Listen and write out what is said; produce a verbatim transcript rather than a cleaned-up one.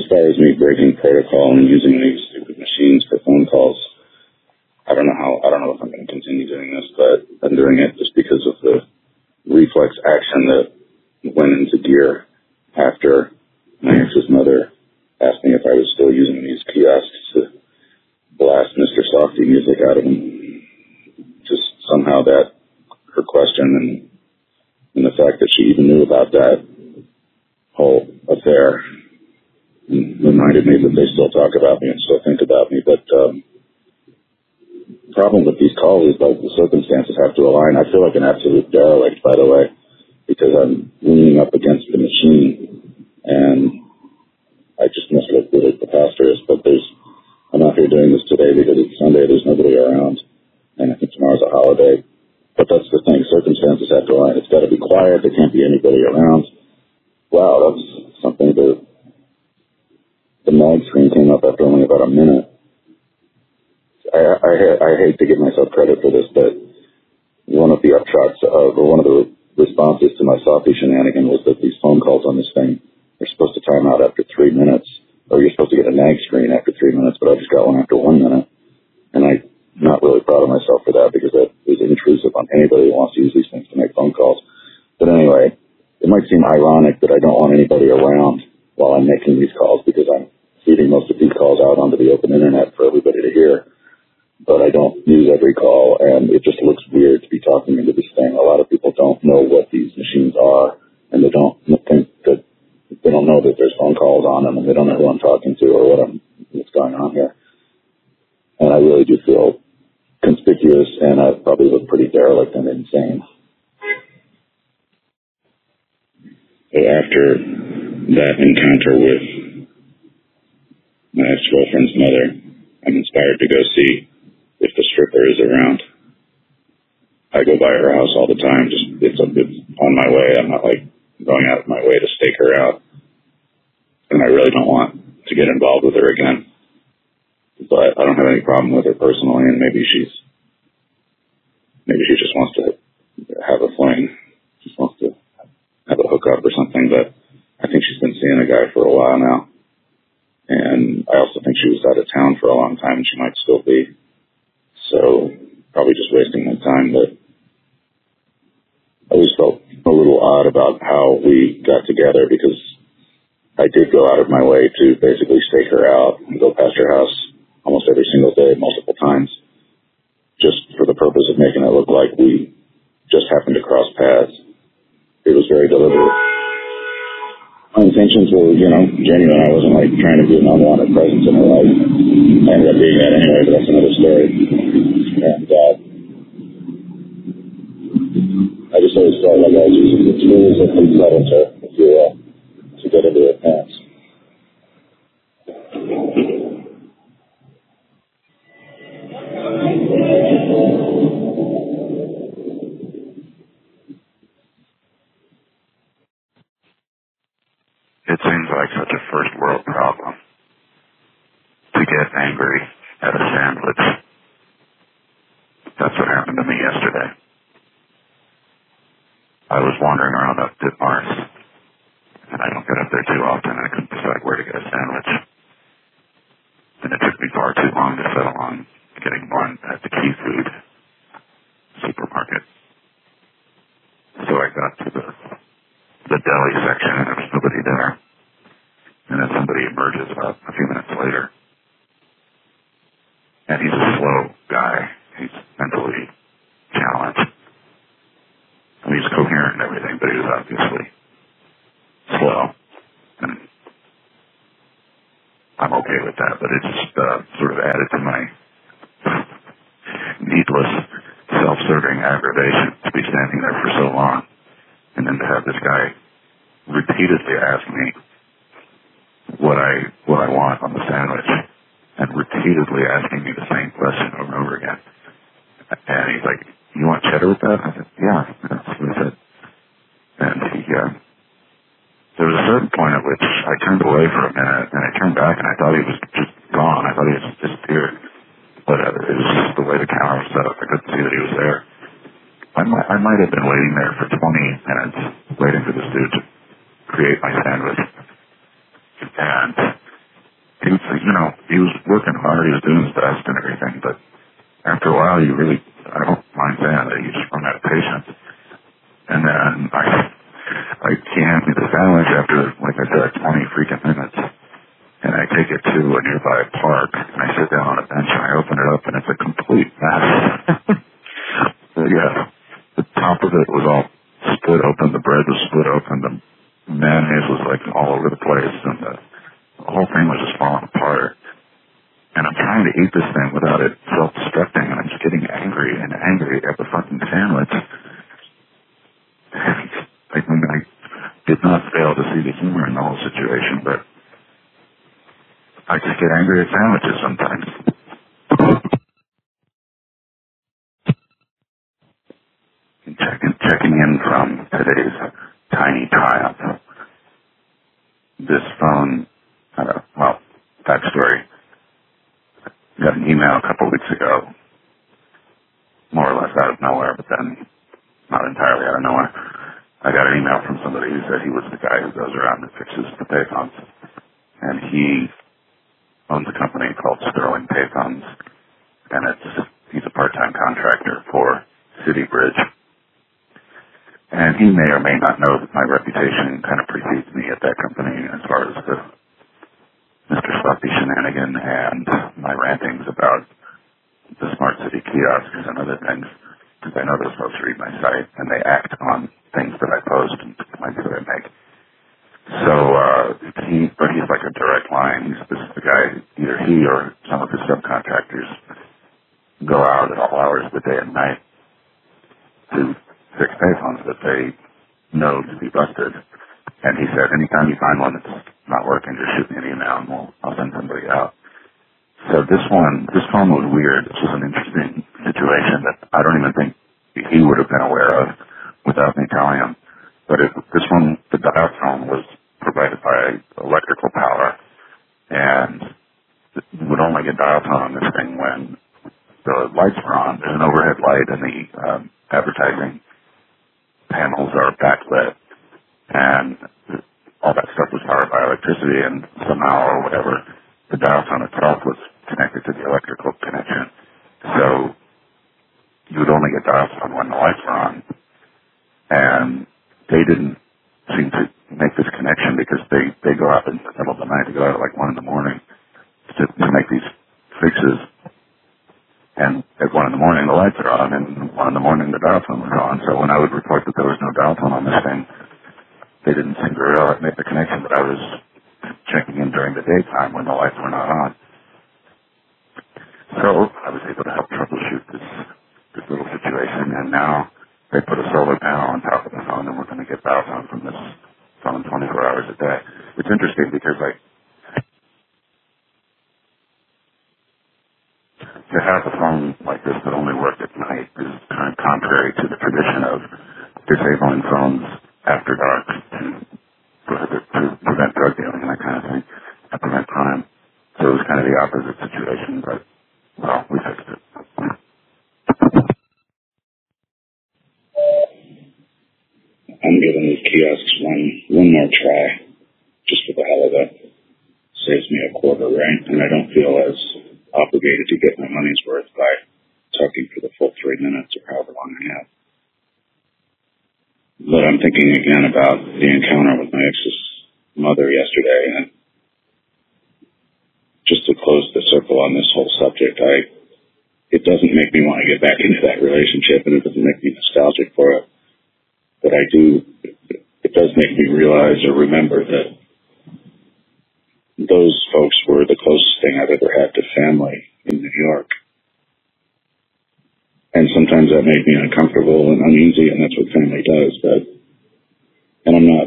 as far as me breaking protocol and using these stupid machines for phone calls, I don't know how, I don't know if I'm going to continue doing this, but I'm doing it just because of the reflex action that went into gear after my ex's mother asked me if I was still using these kiosks to blast Mister Softy music out of him. Just somehow that, her question and, and the fact that she even knew about that whole affair reminded me that they still talk about me and still think about me. But um, the problem with these calls is like the circumstances have to align. I feel like an absolute derelict, by the way, because I'm leaning up against the machine, and I just must look good as the pastor is. But there's, I'm out here doing this today because it's Sunday. There's nobody around, and I think tomorrow's a holiday. But that's the thing. Circumstances have to align. It's got to be quiet. There can't be anybody around. Wow, that's something that the mag screen came up after only about a minute. I, I, I hate to give myself credit for this, but one of the upshots of, or one of the responses to my Softy shenanigan was that these phone calls on this thing are supposed to time out after three minutes, or you're supposed to get a mag screen after three minutes, but I just got one after one minute. And I'm not really proud of myself for that because that is intrusive on anybody who wants to use these things to make phone calls. But anyway, it might seem ironic that I don't want anybody around while I'm making these calls because I'm feeding most of these calls out onto the open internet for everybody to hear. But I don't use every call, and it just looks weird to be talking into this thing. A lot of people don't know what these machines are, and they don't think that they don't know that there's phone calls on them, and they don't know who I'm talking to or what I'm, what's going on here. And I really do feel conspicuous, and I probably look pretty derelict and insane. So after that encounter with my ex-girlfriend's mother, I'm inspired to go see if the stripper is around. I go by her house all the time. Just it's, it's on my way. I'm not like going out of my way to stake her out, and I really don't want to get involved with her again. But I don't have any problem with her personally, and maybe she's maybe she just wants to have a fling, just wants to have a hookup or something. But I think she's been seeing a guy for a while now. And I also think she was out of town for a long time, and she might still be. So probably just wasting my time. But I always felt a little odd about how we got together because I did go out of my way to basically stake her out and go past her house almost every single day, multiple times, just for the purpose of making it look like we just happened to cross paths. It was very deliberate. My intentions were, you know, genuine. I wasn't, like, trying to be an unwanted presence in her life. I ended up being that anyway, but that's another story. And, uh, I just always felt like I was using the tools of the predator, if you will, to get into her pants. It seems like such a first world problem to get angry at a sandwich. That's what happened to me yesterday. I was wandering around up to Mars, and I don't get up there too often, and I couldn't decide where to get a sandwich. And it took me far too long to settle on getting one at the Key Food supermarket. So I got to the the deli section, and there was nobody there. And then somebody emerges about a few minutes later. And he's a slow guy. He's mentally challenged. I mean, he's coherent and everything, but he was obviously slow. And I'm okay with that, but it just uh, sort of added to my needless, self-serving aggravation to be standing there for so long. And then to have this guy repeatedly ask me what I what I want on the sandwich, and repeatedly asking me the same question over and over again. And he's like, "You want cheddar with that?" I said, "Yeah." That's what he said. And he, uh, there was a certain point at which I turned away for a minute, and I turned back, and I thought he was just gone. I thought he had just disappeared. But uh, it was just the way the camera was set up. I couldn't see that he was there. I might, I might have been waiting there for twenty minutes, waiting for this dude to create my sandwich. And he was working hard, he was doing his best and everything, but after a while, you really, I don't mind saying that, you just run out of patience. And then I, I hand me the sandwich after, like I said, twenty freaking minutes. And I take it to a nearby park, and I sit down on a bench, and I open it up, and it's a complete mess. Yeah, the top of it was all split open, the bread was split open, the mayonnaise was like all over the place, and the, the whole thing was just falling apart. And I'm trying to eat this thing without it self-destructing, and I'm just getting angry and angry at the fucking sandwich. I mean, I did not fail to see the humor in the whole situation, but I just get angry at sandwiches sometimes. Checking, checking in from today's tiny triumph. This phone, uh, well, backstory. Got an email a couple weeks ago, more or less out of nowhere, but then not entirely out of nowhere. I got an email from somebody who said he was the guy who goes around and fixes the payphones. And he owns a company called Sterling Payphones, and it's he's a part-time contractor for City Bridge. And he may or may not know that my reputation kind of precedes me at that company as far as the Mister Sloppy shenanigan and my rantings about the smart city kiosks and other things, because I know those folks read my site and they act on things that I post and comments that I make. So, uh, he, but he's like a direct line. He's this is the guy, either he or some of his subcontractors go out at all hours of the day and night to fix payphones that they know to be busted. And he said, anytime you find one that's not working, just shoot me an email and we'll, I'll send somebody out. So this one, this phone was weird. This was an interesting situation that I don't even think he would have been aware of without me telling him. But it, this one, the dial tone was provided by electrical power, and you would only get dial tone on this thing when the lights were on. There's an overhead light, and the um, advertising panels are backlit, and all that stuff was powered by electricity, and somehow or whatever, the dial tone itself was connected to the electrical connection. So you would only get dial tone when the lights were on, and they didn't seem to make this connection because they, they go out in the middle of the night. They go out at like one in the morning to, to make these fixes. And at one in the morning, the lights are on, and one in the morning, the dial tone was on. So when I would report that there was no dial tone on this thing, they didn't seem to realize, make the connection that I was checking in during the daytime when the lights were not on. So I was able to help troubleshoot this, this little situation, and now they put a solar panel on top of the phone, and we're going to get dial tone from this phone twenty-four hours a day. It's interesting because, like, to have a phone like this that only worked at night is kind of contrary to the tradition of disabling phones after dark to, prohibit, to prevent drug dealing and that kind of thing, and prevent crime. So it was kind of the opposite situation, but, well, we fixed it. I'm giving these kiosks one one more try, just for the hell of it. Saves me a quarter, right? And I don't feel as obligated to get my money's worth by talking for the full three minutes or however long I have. But I'm thinking again about the encounter with my ex's mother yesterday, and just to close the circle on this whole subject, I it doesn't make me want to get back into that relationship, and it doesn't make me nostalgic for it. But I do, it does make me realize or remember that those folks were the closest thing I've ever had to family in New York. And sometimes that made me uncomfortable and uneasy, and that's what family does. But, and I'm not